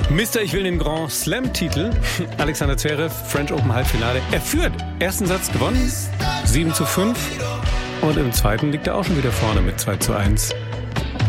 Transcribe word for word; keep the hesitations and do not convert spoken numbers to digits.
Mister Ich will den Grand Slam-Titel. Alexander Zverev, French Open Halbfinale. Er führt. Ersten Satz gewonnen. sieben zu fünf. Und im zweiten liegt er auch schon wieder vorne mit zwei zu eins.